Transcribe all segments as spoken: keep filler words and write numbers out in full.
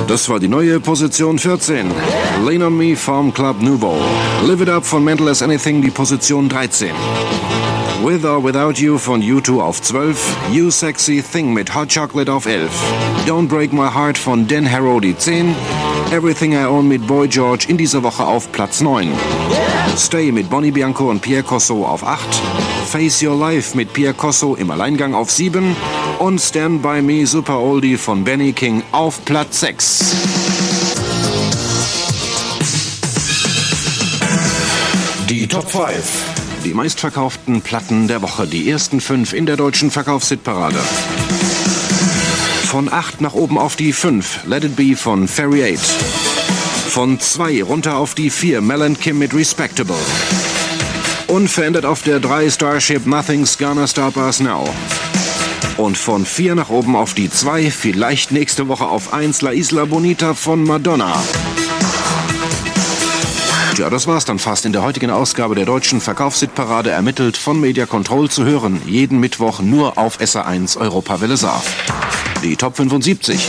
Das war die neue Position vierzehn. Lean on Me vom Club Nouveau. Live It Up von Mental as Anything, die Position dreizehn. With or Without You von U zwei auf zwölf. You Sexy Thing mit Hot Chocolate auf elf. Don't Break My Heart von Dan Harrow, die zehn. Everything I Own mit Boy George in dieser Woche auf Platz neun. Stay mit Bonnie Bianco und Pierre Cosso auf acht. Face Your Life mit Pierre Cosso im Alleingang auf sieben. Und Stand By Me Super Oldie von Benny King auf Platz sechs. Die Top fünf. Die meistverkauften Platten der Woche. Die ersten fünf in der deutschen Verkaufshitparade. Von acht nach oben auf die fünf. Let It Be von Ferry eight. Von zwei runter auf die vier. Mel and Kim mit Respectable. Unverändert auf der drei. Starship Nothing's Gonna Stop Us Now. Und von vier nach oben auf die zwei. Vielleicht nächste Woche auf eins. La Isla Bonita von Madonna. Ja, das war's dann fast in der heutigen Ausgabe der deutschen Verkaufshitparade, ermittelt von Media Control, zu hören. Jeden Mittwoch nur auf S R eins Europawelle Saar. Die Top fünfundsiebzig.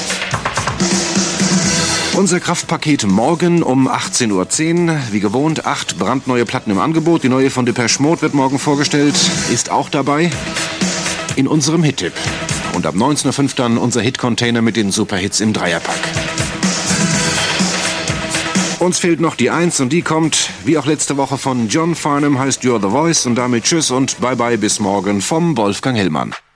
Unser Kraftpaket morgen um achtzehn Uhr zehn. Wie gewohnt, acht brandneue Platten im Angebot. Die neue von Depeche Mode wird morgen vorgestellt, ist auch dabei in unserem Hit-Tipp. Und ab neunzehn Uhr fünf dann unser Hit-Container mit den Superhits im Dreierpack. Uns fehlt noch die Eins und die kommt, wie auch letzte Woche, von John Farnham, heißt You're the Voice, und damit tschüss und bye bye bis morgen vom Wolfgang Hellmann.